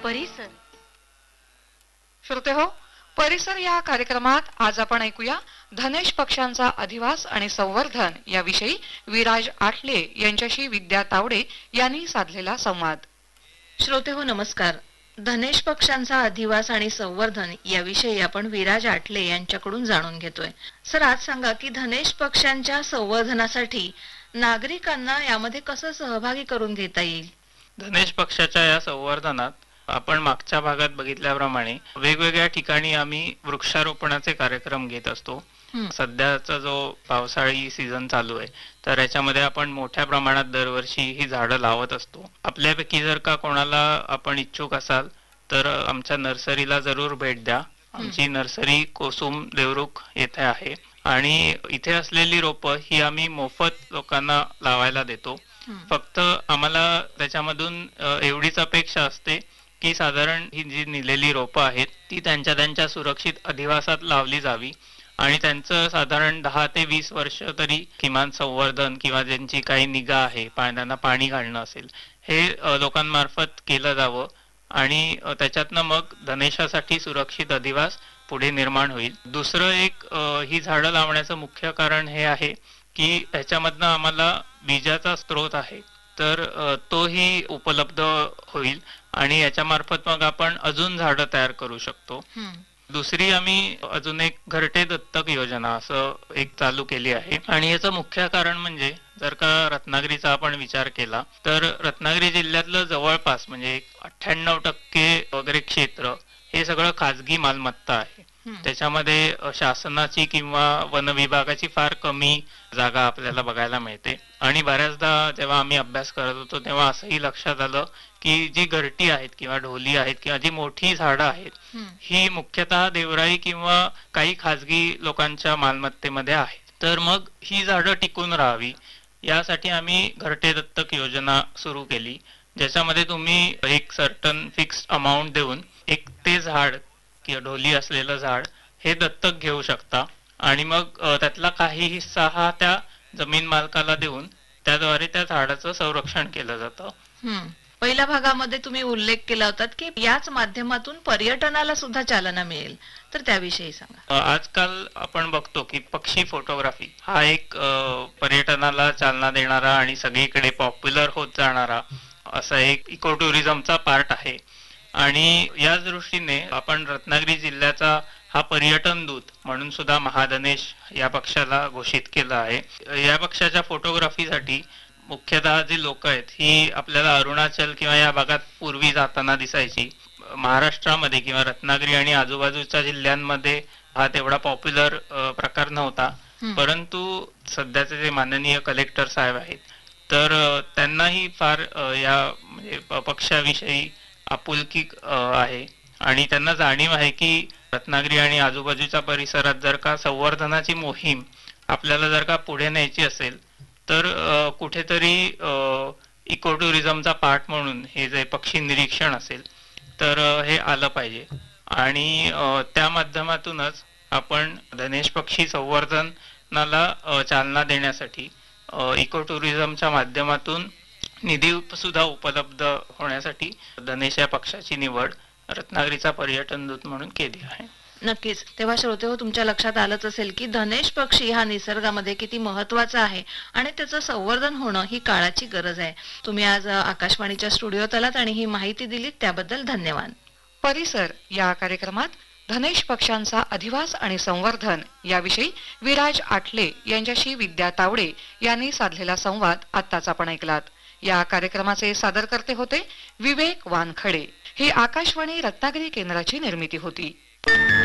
परिसर. श्रोते हो, परिसर या कार्यक्रमात आज आपण ऐकूया धनेश पक्ष्यांचा अधिवास आणि संवर्धन याविषयी विराज आठले यांच्याशी विद्या तावडे यांनी साधलेला संवाद. श्रोते हो, नमस्कार. धनेश पक्ष्यांचा अधिवास आणि संवर्धन याविषयी आपण विराज आठले यांच्याकडून जाणून घेतोय. सर, आज सांगा की धनेश पक्ष्यांच्या संवर्धनासाठी नागरिकांना यामध्ये कसं सहभागी करून घेता येईल? धनेश पक्षाच्या या संवर्धनात आपण मागच्या भागात बघितल्याप्रमाणे वेगवेगळ्या ठिकाणी आम्ही वृक्षारोपणाचे कार्यक्रम घेत असतो. सध्याचा जो पावसाळी सीझन चालू आहे तर याच्यामध्ये आपण मोठ्या प्रमाणात दरवर्षी ही झाडं लावत असतो. आपल्यापैकी जर का कोणाला आपण इच्छुक असाल तर आमच्या नर्सरीला जरूर भेट द्या. आमची नर्सरी कोसुम देवरुख येथे आहे आणि इथे असलेली रोपं ही आम्ही मोफत लोकांना लावायला देतो. फक्त आम्हाला त्याच्यामधून एवढीच अपेक्षा असते की साधारण ही जी निलेली रोपं आहेत ती त्यांच्या सुरक्षित अधिवासात लावली जावी आणि त्यांचं साधारण 10 ते 20 वर्ष तरी किमान संवर्धन किंवा ज्यांची काही निगा आहे, त्यांना पाणी घालणं असेल, हे लोकांमार्फत केलं जावं आणि त्याच्यातनं मग धनेशासाठी सुरक्षित अधिवास पुढे निर्माण होईल. दुसरं एक ही झाडं लावण्याचं मुख्य कारण हे आहे की ह्याच्यामधनं आम्हाला बीजाचा स्रोत आहे तर तोही उपलब्ध होईल आणि याच्यामार्फत मग आपण अजून झाडं तयार करू शकतो. दुसरी आम्ही अजून एक घरटे दत्तक योजना असं एक चालू केली आहे आणि याचं मुख्य कारण म्हणजे जर का रत्नागिरीचा आपण विचार केला तर रत्नागिरी जिल्ह्यातलं जवळपास म्हणजे 98% वगैरे क्षेत्र हे सगळं खाजगी मालमत्ता आहे. त्याच्यामध्ये शासनाची किंवा वन विभागाची फार कमी जागा आपल्याला बघायला मिळते आणि बऱ्याचदा जेव्हा आम्ही अभ्यास करत होतो तेव्हा असंही लक्षात आलं की जी घरटी आहेत किंवा ढोली आहेत किंवा जी मोठी झाडं आहेत ही मुख्यतः देवराई किंवा काही खाजगी लोकांच्या मालमत्तेमध्ये आहेत. तर मग ही झाडं टिकून राहावी यासाठी आम्ही घरटे दत्तक योजना सुरू केली, ज्याच्यामध्ये तुम्ही एक सर्टन फिक्स्ड अमाऊंट देऊन एक ते झाड किंवा ढोली असलेलं झाड हे दत्तक घेऊ शकता आणि मग त्यातला काही हिस्सा हा त्या जमीन मालकाला देऊन त्याद्वारे त्या झाडाचं संरक्षण केलं जातं. पहिल्या भागामध्ये तुम्ही उल्लेख केला होता की याच माध्यमातून पर्यटनाला सुद्धा चालना मिळेल, तर त्याविषयी सांगा. आजकाल आपण बघतो की पक्षी फोटोग्राफी हा एक पर्यटनाला चालना देणारा आणि सगळीकडे पॉप्युलर होत जाणारा असा एक इको टुरिझमचा पार्ट आहे आणि याच दृष्टीने आपण रत्नागिरी जिल्ह्याचा हा पर्यटन दूत म्हणून सुद्धा महाधनेश या पक्षाला घोषित केलं आहे. या पक्षाच्या फोटोग्राफीसाठी मुख्यतः जी लोक आहेत ही आपल्याला अरुणाचल किंवा या भागात पूर्वी जाताना दिसायची. महाराष्ट्रामध्ये किंवा रत्नागिरी आणि आजूबाजूच्या जिल्ह्यांमध्ये हा तेवढा पॉप्युलर प्रकार नव्हता, परंतु सध्याचे जे माननीय कलेक्टर साहेब आहेत तर त्यांनाही फार या म्हणजे पक्षाविषयी आपुलकी आहे आणि त्यांना जाणीव आहे की रत्नागिरी आणि आजूबाजूच्या परिसरात जर का संवर्धनाची मोहीम आपल्याला जर का पुढे न्यायची असेल तर कुठेतरी इको टुरिझमचा पार्ट म्हणून हे जे पक्षी निरीक्षण असेल तर हे आलं पाहिजे आणि त्या माध्यमातूनच आपण धनेश पक्षी संवर्धनाला चालना देण्यासाठी इको टुरिझमच्या माध्यमातून निधी सुद्धा उपलब्ध होण्यासाठी धनेश या पक्षाची निवड रत्नागिरीचा पर्यटन दूत म्हणून केली आहे. नक्कीच. तेव्हा श्रोते हो, तुमच्या लक्षात आलंच असेल की धनेश पक्षी हा निसर्गामध्ये किती महत्वाचा आहे आणि त्याचं संवर्धन होणं ही काळाची गरज आहे. तुम्ही आज आकाशवाणीच्या स्टुडिओत आलात आणि ही माहिती दिलीत त्याबद्दल धन्यवाद. परिसर या कार्यक्रमात धनेश पक्ष्यांचा अधिवास आणि संवर्धन याविषयी विराज आठले यांच्याशी विद्या तावडे यांनी साधलेला संवाद आत्ताच आपण ऐकलात. या कार्यक्रमाचे सादरकर्ते होते विवेक वानखडे. ही आकाशवाणी रत्नागिरी केंद्राची निर्मिती होती.